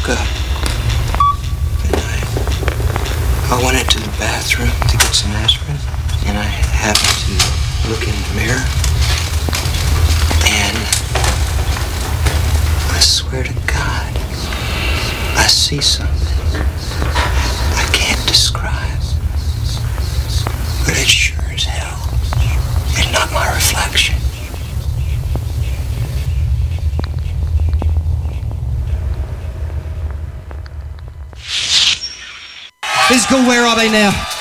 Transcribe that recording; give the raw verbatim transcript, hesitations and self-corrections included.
woke up and I, I went into the bathroom to get some aspirin, and I happened to look in the mirror, and I swear to God, I see something I can't describe, but it sure as hell is not my reflection. Physical, where are they now?